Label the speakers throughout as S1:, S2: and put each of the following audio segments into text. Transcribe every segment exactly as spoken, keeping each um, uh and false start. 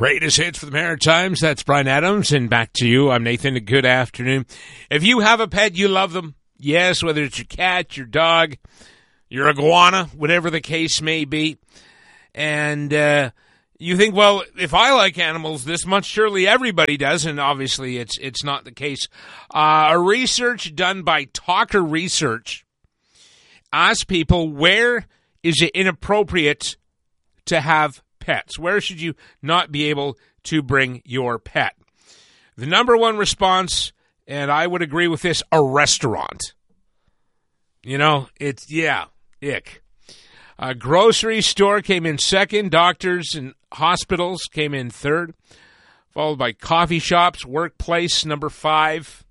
S1: Greatest hits for the Maritimes. That's Brian Adams. And back to you. I'm Nathan. Good afternoon. If you have a pet, you love them. Yes, whether it's your cat, your dog, your iguana, whatever the case may be. And uh, you think, well, if I like animals this much, surely everybody does. And obviously it's it's not the case. Uh, a research done by Talker Research asked people, where is it inappropriate to have pets? Where should you not be able to bring your pet? The number one response, and I would agree with this, a restaurant. You know, it's, yeah, ick. A grocery store came in second. Doctors and hospitals came in third. Followed by coffee shops, workplace, number five.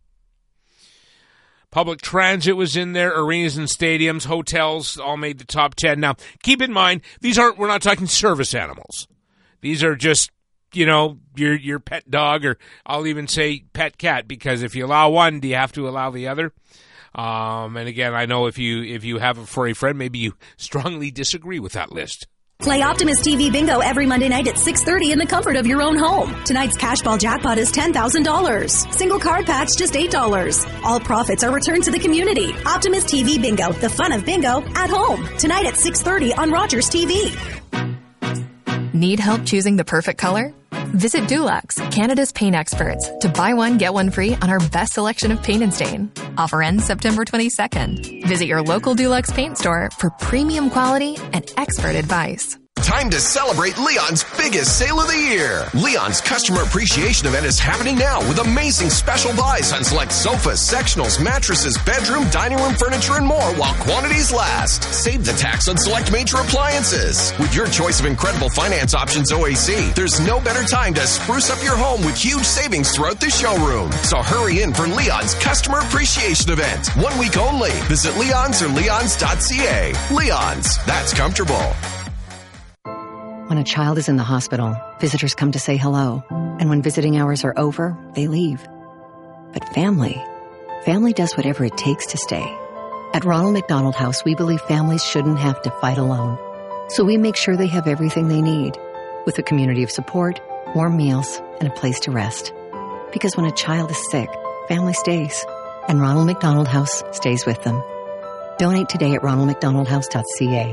S1: Public transit was in there, arenas and stadiums, hotels all made the top ten. Now, keep in mind, these aren't, we're not talking service animals. These are just, you know, your your pet dog, or I'll even say pet cat, because if you allow one, do you have to allow the other? Um, and again, I know if you if you have a furry friend, maybe you strongly disagree with that list.
S2: Play Optimus T V Bingo every Monday night at six thirty in the comfort of your own home. Tonight's cash ball jackpot is ten thousand dollars. Single card packs just eight dollars. All profits are returned to the community. Optimus T V Bingo, the fun of bingo at home. Tonight at six thirty on Rogers T V.
S3: Need help choosing the perfect color? Visit Dulux, Canada's paint experts, to buy one, get one free on our best selection of paint and stain. Offer ends September twenty-second. Visit your local Dulux paint store for premium quality and expert advice.
S4: Time to celebrate Leon's biggest sale of the year. Leon's Customer Appreciation Event is happening now with amazing special buys on select sofas, sectionals, mattresses, bedroom, dining room furniture, and more while quantities last. Save the tax on select major appliances. With your choice of incredible finance options O A C, there's no better time to spruce up your home with huge savings throughout the showroom. So hurry in for Leon's Customer Appreciation Event. One week only. Visit Leon's or leons dot c a. Leon's. That's comfortable.
S5: When a child is in the hospital, visitors come to say hello. And when visiting hours are over, they leave. But family, family does whatever it takes to stay. At Ronald McDonald House, we believe families shouldn't have to fight alone. So we make sure they have everything they need, with a community of support, warm meals, and a place to rest. Because when a child is sick, family stays. And Ronald McDonald House stays with them. Donate today at ronald mcdonald house dot c a.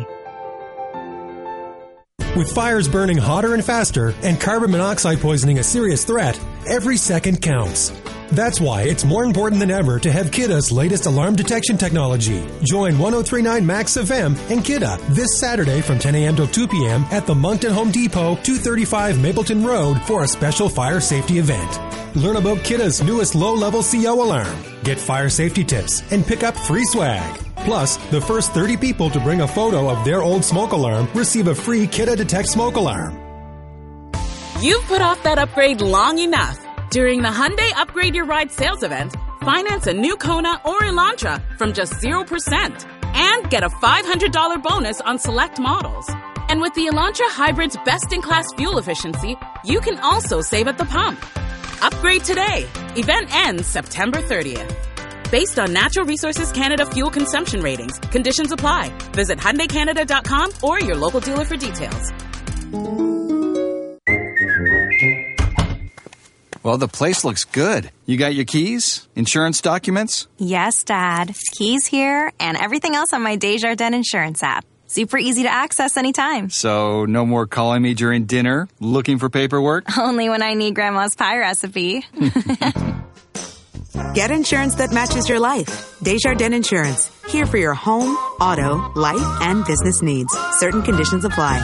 S6: With fires burning hotter and faster and carbon monoxide poisoning a serious threat, every second counts. That's why it's more important than ever to have Kidda's latest alarm detection technology. Join one oh three point nine Max F M and Kidda this Saturday from ten a.m. till two p.m. at the Moncton Home Depot, two thirty-five Mapleton Road for a special fire safety event. Learn about Kidda's newest low-level C O alarm. Get fire safety tips and pick up free swag. Plus, the first thirty people to bring a photo of their old smoke alarm receive a free Kidda Detect smoke alarm.
S7: You've put off that upgrade long enough. During the Hyundai Upgrade Your Ride sales event, finance a new Kona or Elantra from just zero percent and get a five hundred dollars bonus on select models. And with the Elantra Hybrid's best-in-class fuel efficiency, you can also save at the pump. Upgrade today. Event ends September thirtieth. Based on Natural Resources Canada fuel consumption ratings. Conditions apply. Visit Hyundai Canada dot com or your local dealer for details.
S8: Well, the place looks good. You got your keys? Insurance documents?
S9: Yes, Dad. Keys here and everything else on my Desjardins Insurance app. Super easy to access anytime.
S8: So, no more calling me during dinner, looking for paperwork?
S9: Only when I need Grandma's pie recipe.
S10: Get insurance that matches your life. Desjardins Insurance. Here for your home, auto, life, and business needs. Certain conditions apply.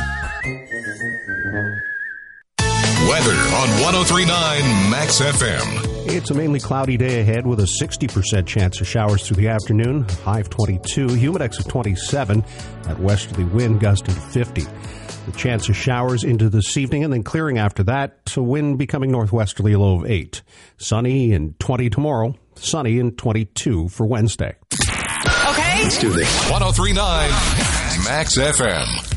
S11: Weather on one oh three point nine Max F M.
S12: It's a mainly cloudy day ahead with a sixty percent chance of showers through the afternoon. High of twenty-two, humidex of twenty-seven. That westerly wind gusting to fifty. The chance of showers into this evening and then clearing after that. To wind becoming northwesterly, low of eight. Sunny and twenty tomorrow. Sunny and twenty-two for Wednesday.
S11: Okay. Let's do this. one oh three point nine Max F M.